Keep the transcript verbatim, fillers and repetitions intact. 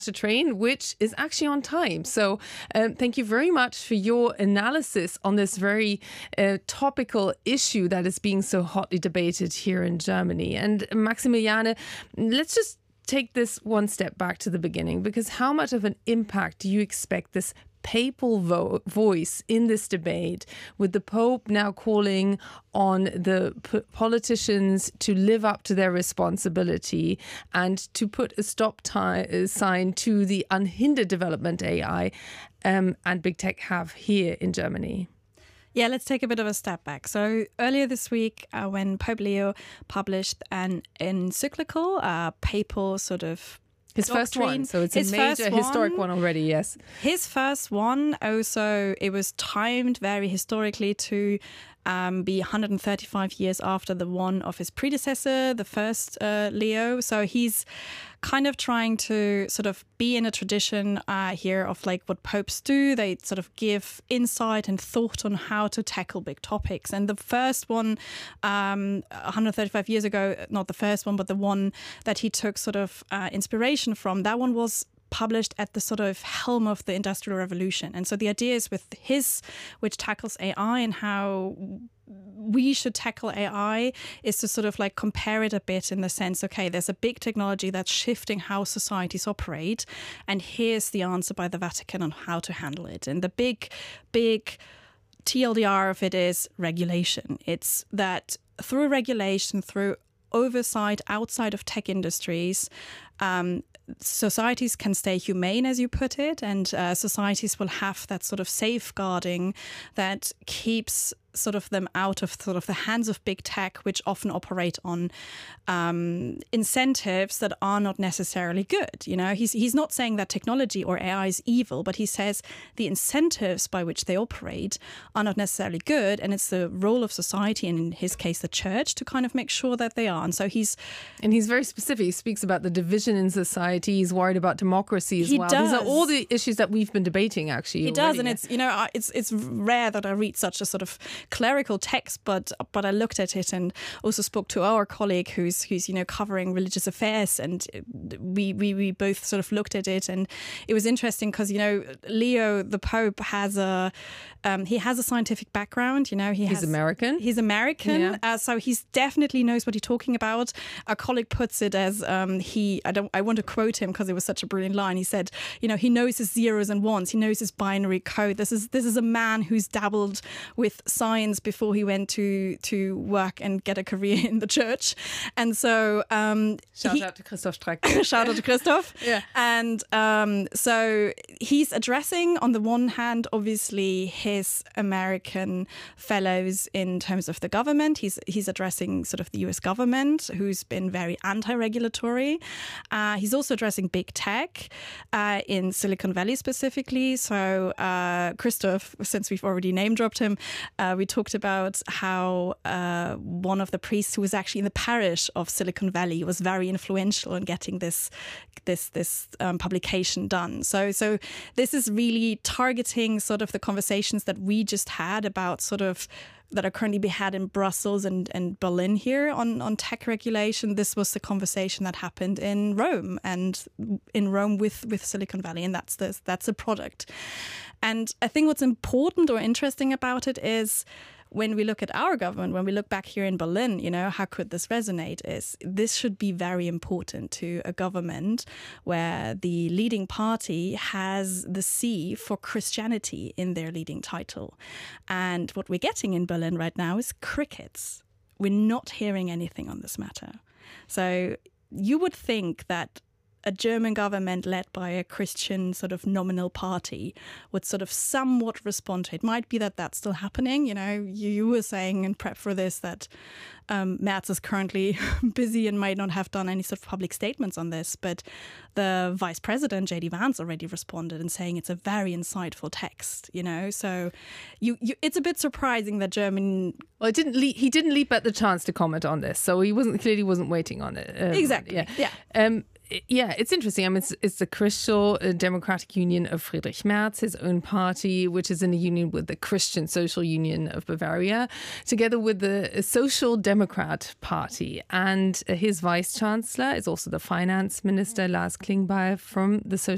a train, which is actually on time. So um, thank you very much for your analysis on this very uh, topical issue that is being so hotly debated here in Germany. And Maximiliane, let's just take this one step back to the beginning, because how much of an impact do you expect this papal vo- voice in this debate, with the Pope now calling on the p- politicians to live up to their responsibility and to put a stop ti- sign to the unhindered development A I um, and big tech have here in Germany? Yeah, let's take a bit of a step back. So earlier this week, uh, when Pope Leo published an encyclical, uh, papal sort of His doctrine. first one, so it's His a major first historic one, one already, yes. His first one, also, it was timed very historically to um, be one hundred thirty-five years after the one of his predecessor, the first uh, Leo. So he's kind of trying to sort of be in a tradition uh, here of like what popes do. They sort of give insight and thought on how to tackle big topics. And the first one, um, one hundred thirty-five years ago, not the first one, but the one that he took sort of uh, inspiration from, that one was published at the sort of helm of the Industrial Revolution. And so the idea is with his, which tackles A I and how we should tackle A I, is to sort of like compare it a bit in the sense, okay, there's a big technology that's shifting how societies operate, and here's the answer by the Vatican on how to handle it. And the big, big T L D R of it is regulation. It's that through regulation, through oversight outside of tech industries, um, societies can stay humane, as you put it, and uh, societies will have that sort of safeguarding that keeps sort of them out of sort of the hands of big tech, which often operate on um, incentives that are not necessarily good. You know, he's he's not saying that technology or A I is evil, but he says the incentives by which they operate are not necessarily good, and it's the role of society, and in his case, the church, to kind of make sure that they are. And so he's and he's very specific. He speaks about the division in society. He's worried about democracy as he well. Does. These are all the issues that we've been debating. Actually, he already. does, and it's you know it's it's rare that I read such a sort of clerical text, but but I looked at it and also spoke to our colleague who's who's you know covering religious affairs, and we we we both sort of looked at it, and it was interesting because you know Leo the Pope has a um, he has a scientific background. You know he he's has, American. He's American, yeah. uh, so he's definitely knows what he's talking about. Our colleague puts it as um, he I don't I want to quote him because it was such a brilliant line. He said, you know, he knows his zeros and ones. He knows his binary code. This is this is a man who's dabbled with science before he went to to work and get a career in the church. And so um, shout he, out to Christoph Streck. shout out to Christoph. Yeah. And um, so he's addressing, on the one hand, obviously his American fellows in terms of the government. He's he's addressing sort of the U S government, who's been very anti-regulatory. Uh, he's also addressing big tech uh, in Silicon Valley specifically. So uh, Christoph, since we've already name dropped him, uh, we talked about how uh, one of the priests who was actually in the parish of Silicon Valley was very influential in getting this this this um, publication done. So so this is really targeting sort of the conversations that we just had about sort of that are currently being had in Brussels and, and Berlin here on, on tech regulation. This was the conversation that happened in Rome and in Rome with, with Silicon Valley, and that's the, that's a product. And I think what's important or interesting about it is when we look at our government, when we look back here in Berlin, you know, how could this resonate is this should be very important to a government where the leading party has the C for Christianity in their leading title. And what we're getting in Berlin right now is crickets. We're not hearing anything on this matter. So you would think that a German government led by a Christian sort of nominal party would sort of somewhat respond to it. Might be that that's still happening. You know, you, you were saying in prep for this that um, Merz is currently busy and might not have done any sort of public statements on this. But the vice president, J D Vance, already responded and saying it's a very insightful text, you know. So you, you it's a bit surprising that German... Well, it didn't le- he didn't leap at the chance to comment on this. So he wasn't clearly wasn't waiting on it. Um, exactly. Yeah. yeah. Um, Yeah, it's interesting. I mean, it's, it's the Christian Democratic Union of Friedrich Merz, his own party, which is in a union with the Christian Social Union of Bavaria, together with the Social Democrat Party. And his vice chancellor is also the finance minister, Lars Klingbeil, from the Social